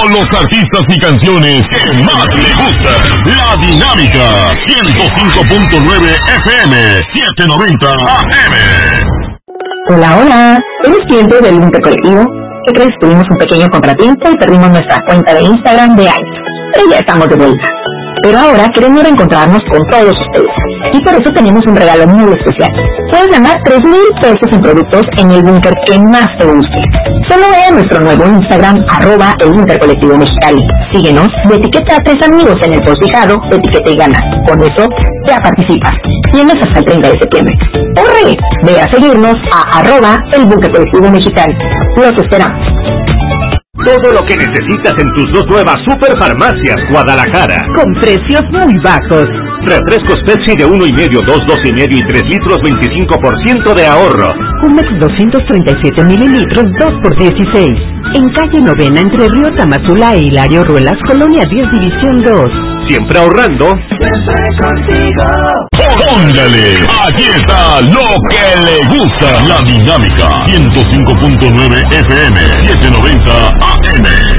con los artistas y canciones que más le gustan. La Dinámica, 105.9 FM, 790 AM. Hola, ¿eres cliente del Búnker Colectivo? ¿Qué crees? Tuvimos un pequeño contratiempo y perdimos nuestra cuenta de Instagram de iTunes, pero ya estamos de vuelta. Pero ahora queremos reencontrarnos con todos ustedes, y por eso tenemos un regalo muy especial. Puedes ganar 3,000 pesos en productos en el búnker que más te guste. Solo ve a nuestro nuevo Instagram, @el Búnker Colectivo Mexicali. Síguenos y etiqueta a 3 amigos en el post fijado, etiqueta y gana. Con eso ya participas. Tienes hasta el 30 de septiembre. ¡Corre! Ve a seguirnos a @el Búnker Colectivo Mexicali. Los esperamos. Todo lo que necesitas en tus 2 nuevas Superfarmacias Guadalajara. Con precios muy bajos. Refrescos Pepsi de 1,5, 2, 2,5 y 3 litros, 25% de ahorro. Jumex 237 mililitros, 2 por 16. En calle Novena, entre Río Tamazula e Hilario Ruelas, Colonia 10, División 2. Siempre ahorrando. Siempre contigo. Póngale, aquí está lo que le gusta. La Dinámica, 105.9 FM, 790 AM.